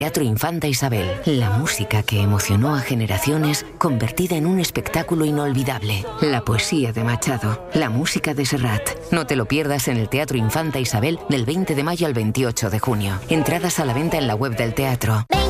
Teatro Infanta Isabel. La música que emocionó a generaciones, convertida en un espectáculo inolvidable. La poesía de Machado, la música de Serrat. No te lo pierdas en el Teatro Infanta Isabel del 20 de mayo al 28 de junio. Entradas a la venta en la web del teatro.